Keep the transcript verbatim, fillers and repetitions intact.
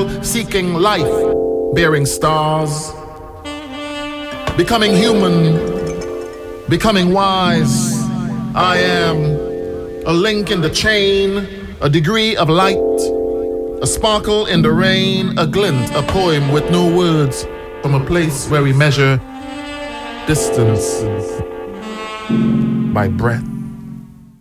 soul seeking life, bearing stars, becoming human, becoming wise. I am a link in the chain, a degree of light, a sparkle in the rain, a glint, a poem with no words, from a place where we measure distance by breath.